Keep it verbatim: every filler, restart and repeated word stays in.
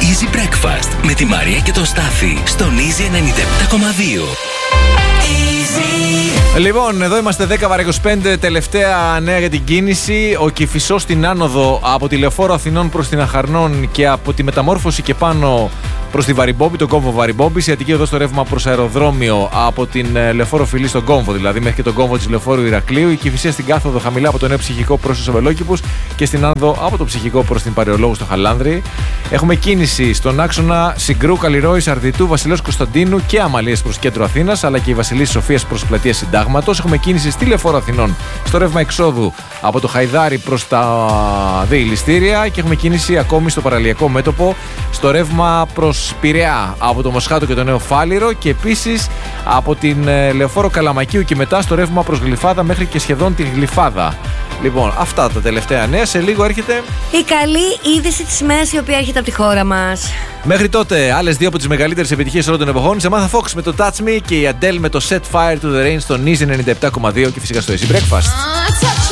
Easy Breakfast με τη Μαρία και τον Στάφη στον Easy ενενήντα επτά κόμμα δύο. Λοιπόν, εδώ είμαστε δέκα παρά είκοσι πέντε, τελευταία νέα για την κίνηση. Ο Κηφισός στην άνοδο από τη Λεωφόρο Αθηνών προς την Αχαρνών και από τη μεταμόρφωση και πάνω προς τη Βαριμπόμπη, τον κόμβο Βαριμπόμπης. Η Αττική οδός στο ρεύμα προς αεροδρόμιο από την Λεωφόρο Φιλή στον κόμβο, δηλαδή μέχρι και τον κόμβο της Λεωφόρου Ηρακλείου. Η Κηφισία στην κάθοδο χαμηλά από το νέο ψυχικό προς τους Ευελόκηπους και στην άνοδο από το ψυχικό προς την Παρεολόγου στο Χαλάνδρη. Έχουμε κίνηση στον άξονα Συγκρού, Καλλιρόης, Αρδιτού, Βασιλέως Κωνσταντίνου και Αμαλίας προς κέντρο Αθήνας, αλλά και η Βασιλής Σοφίας προς πλατεία Συντάγματος. Έχουμε κίνηση στη Λεωφόρο Αθηνών στο ρεύμα εξόδου από το Χαϊδάρι προς τα διελιστήρια και έχουμε κίνηση ακόμη στο παραλιακό μέτωπο στο ρεύμα προς Πειραιά από το Μοσχάτο και το Νέο Φάληρο και επίσης από την Λεωφόρο Καλαμακίου και μετά στο ρεύμα προς Γλυφάδα μέχρι και σχεδόν τη Γλυφάδα. Λοιπόν, αυτά τα τελευταία νέα. Σε λίγο έρχεται η καλή είδηση της ημέρας, η οποία έρχεται από τη χώρα μας. Μέχρι τότε, άλλες δύο από τις μεγαλύτερες επιτυχίες όλων των εποχών. Σε Μάθα Fox με το Touch Me και η Adele με το Set Fire to the Rain στον Easy ενενήντα επτά κόμμα δύο και φυσικά στο Easy Breakfast.